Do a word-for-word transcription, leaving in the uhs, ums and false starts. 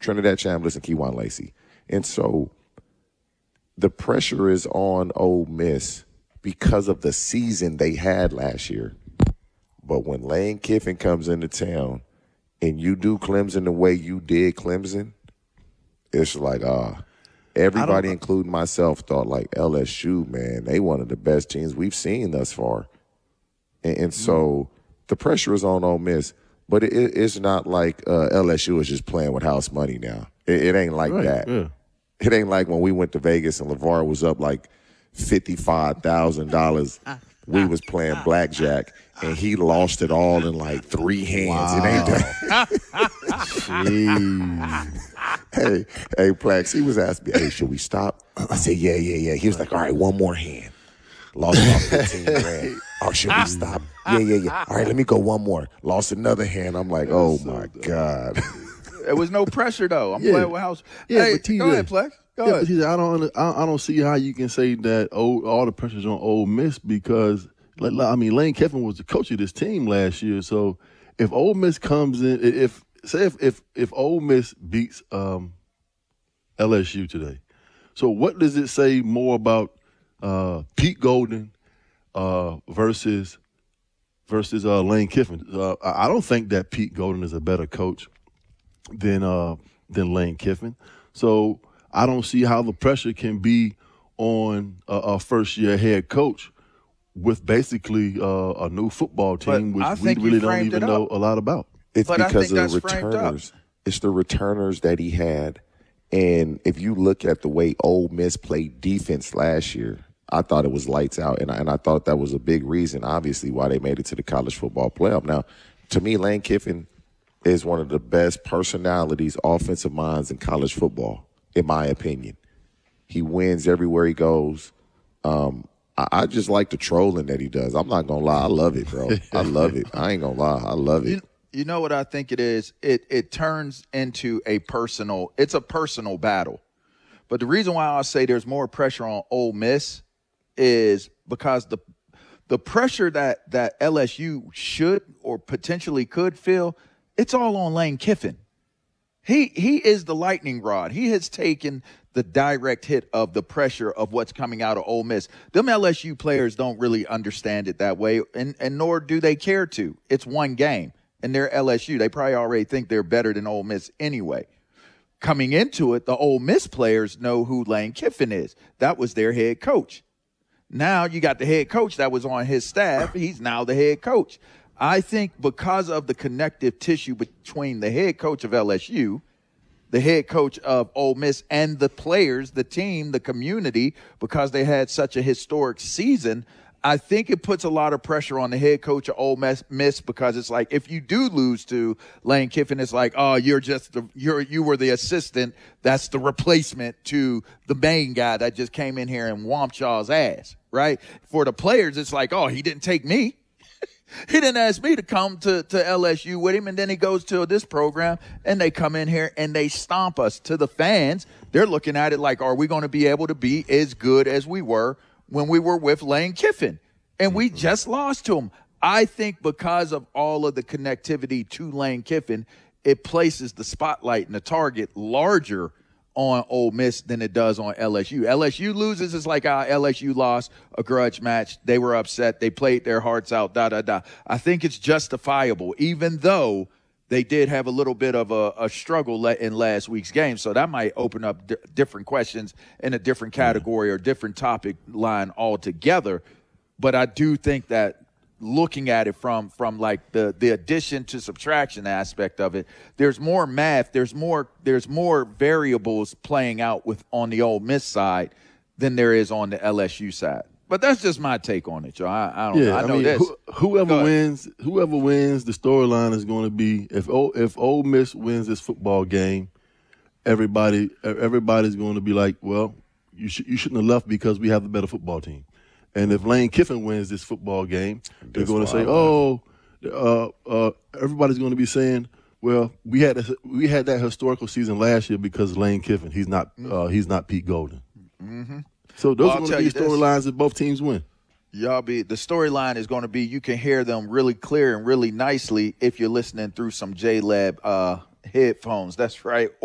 Trinidad Chambliss and Keywan Lacey. And so the pressure is on Ole Miss because of the season they had last year. But when Lane Kiffin comes into town and you do Clemson the way you did Clemson, it's like, ah, uh, everybody, including myself, thought like L S U, man, they one of the best teams we've seen thus far. And, and so the pressure is on Ole Miss. But it, it's not like uh, L S U is just playing with house money now. It, it ain't like right, that. Yeah. It ain't like when we went to Vegas and LeVar was up like fifty-five thousand dollars. We was playing blackjack, and he lost it all in like three hands. Wow. It ain't that. hey, hey, Plax, he was asking me, hey, should we stop? I said, yeah, yeah, yeah. He was like, all right, one more hand. Lost about fifteen grand. Oh, should we stop? Yeah, yeah, yeah. All right, let me go one more. Lost another hand. I'm like, oh, my God. There was no pressure, though. I'm Yeah. playing with house. Yeah, hey, but T J, go ahead, Plex. Go yeah, ahead. but T J, I don't, under- I, I don't see how you can say that old, all the pressure's on Ole Miss because, like, I mean, Lane Kiffin was the coach of this team last year. So if Ole Miss comes in, if say if if, if Ole Miss beats um, L S U today, so what does it say more about uh, Pete Golden uh, versus versus uh, Lane Kiffin? Uh, I I don't think that Pete Golden is a better coach than uh, than Lane Kiffin. So I don't see how the pressure can be on a, a first-year head coach with basically uh, a new football team, But I which we think you really don't framed even it know up. a lot about. It's But I because think of the that's framed up. returners. It's the returners that he had. And if you look at the way Ole Miss played defense last year, I thought it was lights out. And I, and I thought that was a big reason, obviously, why they made it to the college football playoff. Now, to me, Lane Kiffin is one of the best personalities, offensive minds in college football, in my opinion. He wins everywhere he goes. Um, I, I just like the trolling that he does. I'm not going to lie. I love it, bro. I love it. I ain't going to lie. I love it. You, you know what I think it is? It it turns into a personal – it's a personal battle. But the reason why I say there's more pressure on Ole Miss is because the the pressure that, that L S U should or potentially could feel, it's all on Lane Kiffin. He he is the lightning rod. He has taken the direct hit of the pressure of what's coming out of Ole Miss. Them L S U players don't really understand it that way, and, and nor do they care to. It's one game, and they're L S U. They probably already think they're better than Ole Miss anyway. Coming into it, the Ole Miss players know who Lane Kiffin is. That was their head coach. Now you got the head coach that was on his staff. He's now the head coach. I think because of the connective tissue between the head coach of L S U, the head coach of Ole Miss, and the players, the team, the community, because they had such a historic season, I think it puts a lot of pressure on the head coach of Ole Miss because it's like if you do lose to Lane Kiffin, it's like, oh, you're just the, you're you were the assistant. That's the replacement to the main guy that just came in here and whomped y'all's ass, right? For the players, it's like, oh, he didn't take me. He didn't ask me to come to, to L S U with him, and then he goes to this program, and they come in here and they stomp us. To the fans, they're looking at it like, are we going to be able to be as good as we were when we were with Lane Kiffin? And we just lost to him. I think because of all of the connectivity to Lane Kiffin, it places the spotlight and the target larger on Ole Miss than it does on L S U. L S U loses, it's like uh, L S U lost a grudge match. They were upset. They played their hearts out, da, da, da. I think it's justifiable, even though they did have a little bit of a, a struggle in last week's game. So that might open up d- different questions in a different category or different topic line altogether. But I do think that looking at it from from like the the addition to subtraction aspect of it, there's more math, there's more there's more variables playing out with on the Ole Miss side than there is on the L S U side. But that's just my take on it, y'all. I, I don't Yeah, know. I, I know mean, this. who, whoever wins, whoever wins, the storyline is going to be if o, if Ole Miss wins this football game, everybody everybody's going to be like, well, you should you shouldn't have left because we have the better football team. And if Lane Kiffin wins this football game, they're going to say, "Oh, uh, uh, everybody's going to be saying, well, we had a, we had that historical season last year because Lane Kiffin. He's not uh, he's not Pete Golden." Mm-hmm. So those Well, are going to be storylines if both teams win. Y'all be the storyline is going to be you can hear them really clear and really nicely if you're listening through some J Lab uh, headphones. That's right.